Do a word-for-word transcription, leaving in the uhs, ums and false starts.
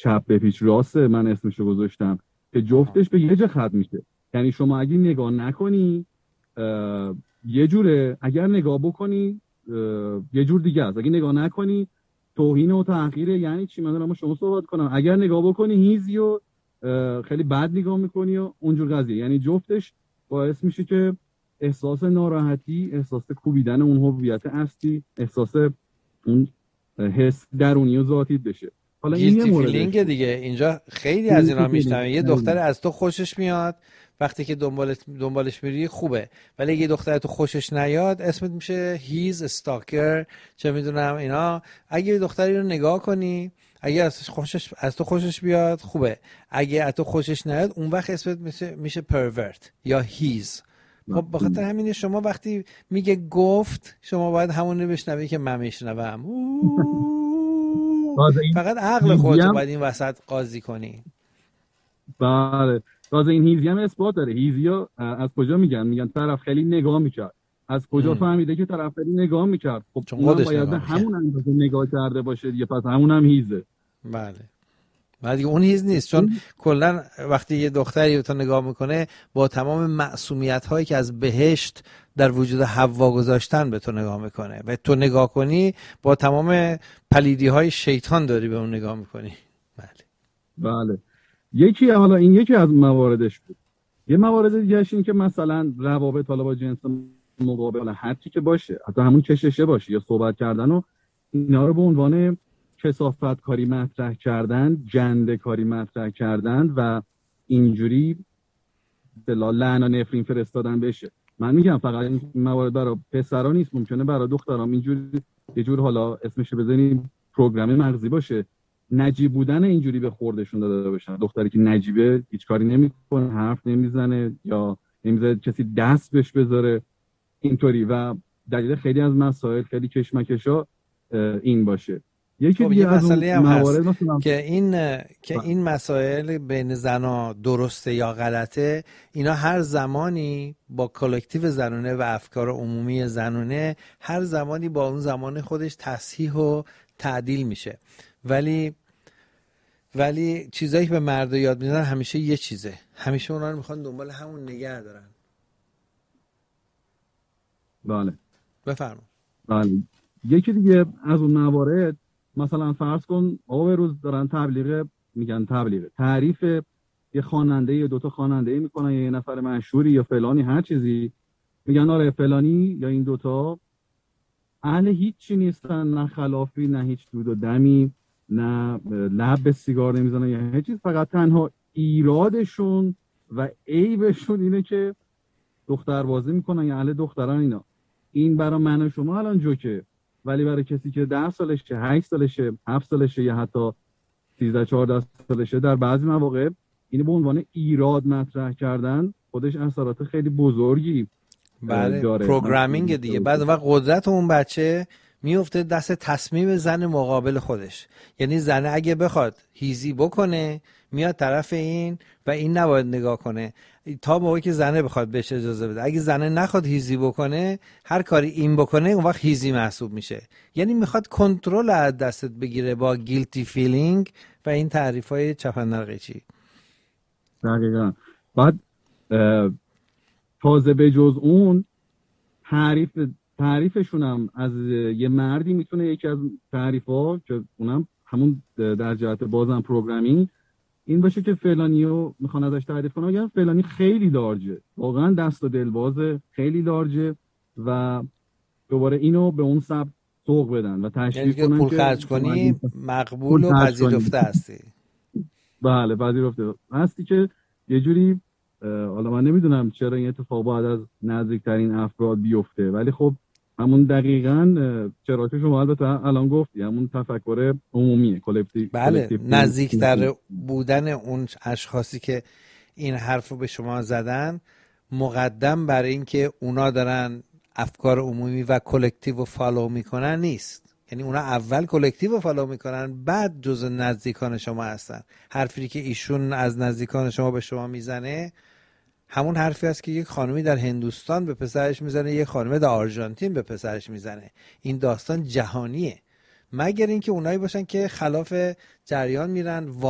چپ بپیچ راست، من اسمشو گذاشتم که جفتش به یه جا ختم میشه. یعنی شما اگه نگاه نکنی یه جوره، اگر نگاه بکنی یه جور دیگه است. اگه نگاه نکنی توهین و تحقیره. یعنی چی؟ من دارم شما صحبت کنم. اگر نگاه بکنی هیزی و خیلی بد نگاه میکنی و اونجور قضیه. یعنی جفتش باعث میشه که احساس ناراحتی، احساس کوبیدن اون هویت اصلی، احساس اون حس درونی و ذاتی بشه. حالا این یه فیلینگ دیگه. اینجا خیلی از اینا میشنم یه دختر از تو خوشش میاد، وقتی که دنبالش دنبالش میری خوبه، ولی اگه دختر تو خوشش نیاد اسمت میشه هیز استاکر، چه میدونم اینا. اگه دختری رو نگاه کنی، اگه از خوشش از تو خوشش بیاد خوبه، اگه از تو خوشش نیاد اون وقت اسمت میشه میشه پرورت یا هیز. خب بخاطر همین شما وقتی میگه گفت، شما باید همون رو بشنوی که من میشنوم. فقط عقل خودت باید این وسط قاضی کنی. بله تازه این هیزی هم اثبات داره. هیزی ها از کجا میگن؟ میگن طرف خیلی نگاه میکرد. از کجا فهمیده که طرف خیلی نگاه میکرد؟ خب چون خودش باید همون اندازه نگاه کرده باشه دیگه، پس همون هم هیزه. بله ولی اون هیز نیست، چون کلا وقتی یه دختری رو تو نگاه میکنه با تمام معصومیت هایی که از بهشت در وجود حوا گذاشتن به تو نگاه میکنه و تو نگاه کنی با تمام پلیدی های شیطان داری به اون نگاه میکنی. بله بله یکی حالا این یکی از مواردش بود. یه موارد دیگه این که مثلا روابط حالا با جنس مقابل، هر چی که باشه، حتی همون کششه باشه یا صحبت کردن و اینا رو به عنوان کثافت کاری مطرح کردن، جنده کاری مطرح کردن و اینجوری دلال لعن و نفرین فرستادن بشه. من میگم فقط این موارد برای پسرا نیست، ممکنه برای دخترام اینجوری یه جور حالا اسمش بزنیم پروگرام مغزی باشه، نجیب بودن اینجوری به خوردشون داده باشن. دختری که نجیبه هیچ کاری نمیکنه، حرف نمیزنه یا نمیذاره کسی دست بهش بذاره اینطوری، و دلیل خیلی از مسائل خیلی کشمکشا این باشه. یکی دیگه مسئله هم هست که این که این مسائل بین زنا درسته یا غلطه، اینا هر زمانی با کلکتیو زنونه و افکار عمومی زنونه هر زمانی با اون زمان خودش تصحیح و تعدیل میشه. ولی ولی چیزایی که به مردا یاد میدن همیشه یه چیزه، همیشه اونا رو میخوان دنبال همون نگه دارن. بله بفرما. بله یکی دیگه از اون موارد، مثلا فرض کن آقا به روز دارن تبلیغ میگن تبلیغ تعریف یه خواننده یا دوتا خواننده میکنن، یا یه نفر مشهوری یا فلانی هر چیزی، میگن آره فلانی یا این دوتا اهل هیچی نیستن، نه خلافی نه هیچ دود و دمی، نه لب به سیگار نمیزنن یا هیچ چیز، فقط تنها ایرادشون و عیبشون اینه که دختر بازی میکنن یا اهل دختران اینا. این برای من و شما الان جوکه، ولی برای کسی که ده سالشه، هشت سالشه، هفت سالشه یا حتی سیزده چهارده سالشه، در بعضی مواقع اینو به عنوان ایراد مطرح کردن خودش اثرات خیلی بزرگی بله داره. پروگرامینگ دیگه. بعد وقت قدرت اون بچه میفته دست تصمیم زن مقابل خودش. یعنی زن اگه بخواد هیزی بکنه میاد طرف این و این نباید نگاه کنه تا موقعی که زنه بخواد بهش اجازه بده. اگه زنه نخواد هیزی بکنه، هر کاری این بکنه اون وقت هیزی محسوب میشه. یعنی میخواد کنترل از دستت بگیره با گیلتی فیلینگ و این تعریفای چپندرقیچی. دقیقا. بعد تازه به جز اون تعریف تعریفشون هم از یه مردی میتونه یکی از تعریف‌ها که اونم همون در جهت بازم پروگرامینگ این باشه که فلانیو میخوان ازش تعریف کنن، یا فلانی خیلی لارجه، واقعا دست و دلبازه، خیلی لارجه، و دوباره اینو به اون سبب سوق بدن و تشویق کنن که پول خرج کنی مقبول و پذیرفته هستی. بله پذیرفته هستی که یه جوری حالا من نمیدونم چرا این اتفاق باید از نزدیکترین افراد بیفته، ولی خب همون دقیقاً چرا که شما البته الان گفتی همون تفکر عمومیه، کلکتیو. بله نزدیکتر بودن اون اشخاصی که این حرفو به شما زدن مقدم بر این که اونا دارن افکار عمومی و کلکتیو رو فالو میکنن نیست. یعنی اونا اول کلکتیو رو فالو میکنن بعد جزء نزدیکان شما هستن. حرفی که ایشون از نزدیکان شما به شما میزنه همون حرفی است که یک خانمی در هندوستان به پسرش میزنه، یک خانم در آرژانتین به پسرش میزنه. این داستان جهانیه، مگر اینکه اونایی باشن که خلاف جریان میرن.